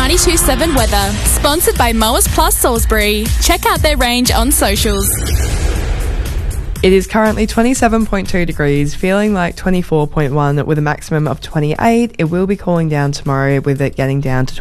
92.7 weather. Sponsored by Mowers Plus Salisbury. Check out their range on socials. It is currently 27.2 degrees, feeling like 24.1 with a maximum of 28. It will be cooling down tomorrow with it getting down to